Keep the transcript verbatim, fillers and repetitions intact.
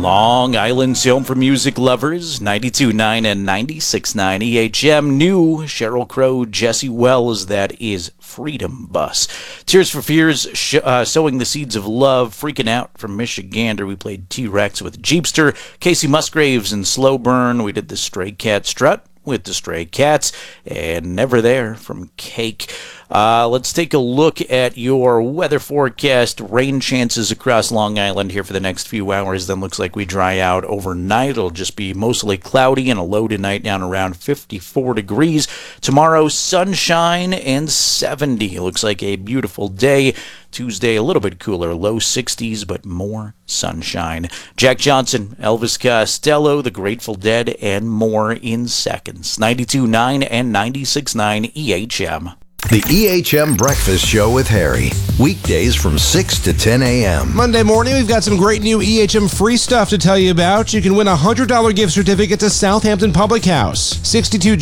Long Island's home for music lovers, ninety-two point nine and ninety-six point nine E H M. New Sheryl Crow, Jesse Wells, that is Freedom Bus. Tears for Fears, sh- uh, Sowing the Seeds of Love, Freaking Out from Michigander. We played T-Rex with Jeepster, Casey Musgraves and Slow Burn. We did the Stray Cat Strut with the Stray Cats, and Never There from Cake. Uh, let's take a look at your weather forecast. Rain chances across Long Island here for the next few hours. Then looks like we dry out overnight. It'll just be mostly cloudy and a low tonight down around fifty-four degrees. Tomorrow, sunshine and seventy. Looks like a beautiful day. Tuesday, a little bit cooler, low sixties, but more sunshine. Jack Johnson, Elvis Costello, The Grateful Dead, and more in seconds. ninety-two point nine and ninety-six point nine E H M. The E H M Breakfast Show with Harry. Weekdays from six to ten a.m. Monday morning, we've got some great new E H M free stuff to tell you about. You can win a one hundred dollars gift certificate to Southampton Public House. sixty-two